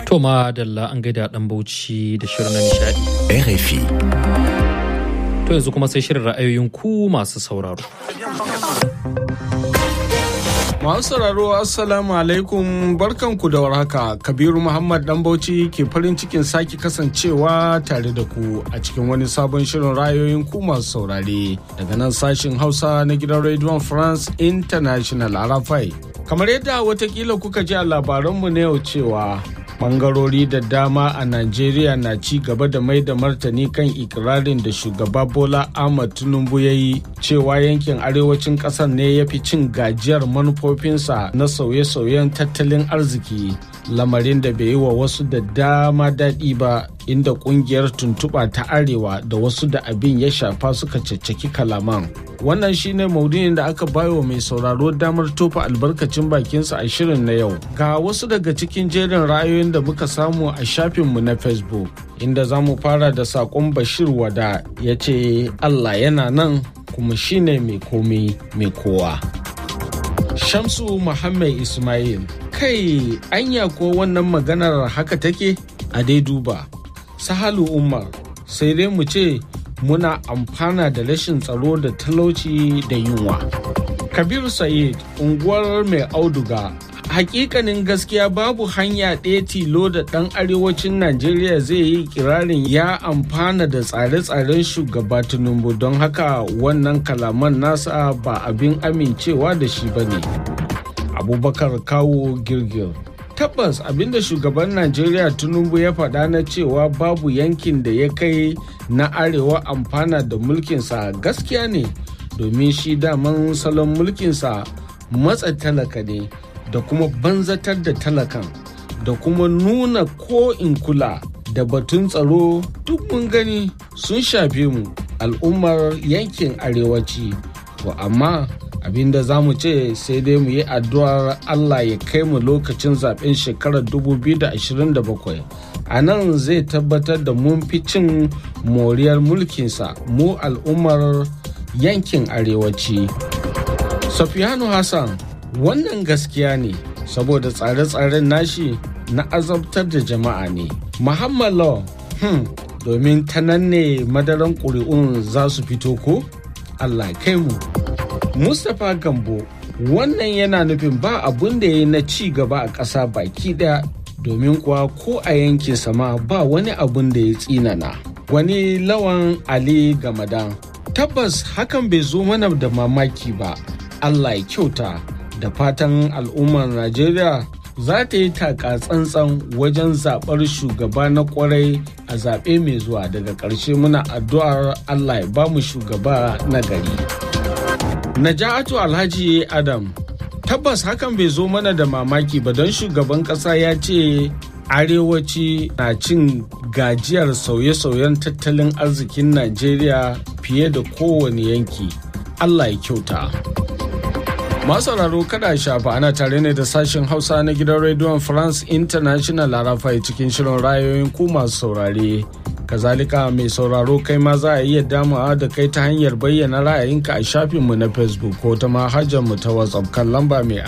To madalla an gaida dan Bauchi da shirin na nishadi. RFI. To yanzu kuma sai shirin ra'ayoyin ku masu sauraro. Masu sauraro assalamu alaikum barkanku da warhaka. Kabiru Muhammad dan Bauchi ke farin cikin sake kasancewa tare da ku a cikin wani sabon shirin ra'ayoyin ku masu saurare daga nan sashin Hausa na gidan Radio France International RFI. Kamar yadda watakila kuka ji a labaranmu na yau cewa bangarori da dama a Najeriya na ci gaba da mai da martani kan ikirarin da shugaba Bola Ahmed Tinubu ya yi cewa yankin arewacin ƙasar ne ya fi cin gajiyar manufofinsa na sauye-sauyen tattalin arziki, lamarin da bai yi wa wasu da dama daɗi ba, inda ƙungiyar tuntuɓa ta arewa da wasu da abin ya shafa suka caccaki kalaman. Wannan shine maudu'in da aka bayo mai sauraro damar tofa albarkacin bakinsa a shirin na yau. Ga wasu daga cikin jerin ra'ayoyin da muka samu a shafinmu na Facebook, inda za mu fara da saƙon Bashir Wada ya ce Allah yana nan kuma shine mai komai mai kowa. Shamsu Muhammad Ismail, kai anya ko wannan maganar haka take? A dai duba. Sahalu Umar, sai dai mu ce muna amfana da rashin tsaro da talauci da yunwa. Kabiru Sa'id, unguwar mai auduga, hakikanin gaskiya babu hanya ɗaya tilo da ɗan arewacin Najeriya zai yi kirarin ya amfana da tsare-tsaren shugaba Tinubu, don haka wannan kalaman nasa ba abin amincewa da shi ba ne. Abubakar Kawo Girgir, tabbas abinda shugaban Najeriya Tinubu ya faɗa na cewa babu yankin da ya kai na arewa amfana da mulkinsa gaskiya ne, domin shi daman salon mulkinsa matsa talaka ne da kuma banzatar da talakan da kuma nuna ko in kula da batun tsaro. Duk mun gani sun shafe mu al'ummar yankin arewaci, to amma abinda za mu ce sai dai mu yi addu'ar Allah ya kai mu lokacin zaben shekarar 2027. A nan zai tabbatar da mun fi cin moriyar mulkinsa mu al'ummar yankin arewaci. Safiyanu Hassan, wannan gaskiya ne saboda tsare-tsaren nashi na azabtar da jama'a ne. Muhammad Law, domin ta nan ne madaran ƙuri'un za su fito ko? Allah kai mu. Mustapha Gambo, wannan yana nufin ba abun da ya yi na ci gaba a ƙasa baki ɗaya, domin kuwa ko a yankin sama ba wani abun da ya tsinana. Wani Lawan Ali Gamadan, tabbas hakan bai zo mana da mamaki ba. Allah ya kyauta, da fatan al'ummar Najeriya za ta yi taka tsantsan wajen zaɓar shugaba na ƙwarai a zaɓe mai zuwa. Daga ƙarshe muna addu'ar Allah ya ba mu shugaba na gari. Naja'atu Alhaji Adam, tabbas hakan bai zo mana da mamaki ba, don shugaban ƙasa ya ce arewaci na cin gajiyar sauye-sauyen tattalin arzikin Najeriya fiye da kowane yanki. Allah ya kyauta. Masu sauraro kada a shafa, ana tare ne da sashen Hausa na gidan Radio France International RFI cikin shirin ra'ayoyin ku masu saurare. Kazalika mai sauraro kai ma za a iya damawa da kai ta hanyar bayyana ra'ayinka a shafinmu na Facebook ko ta manhajarmu ta WhatsApp kan lamba mai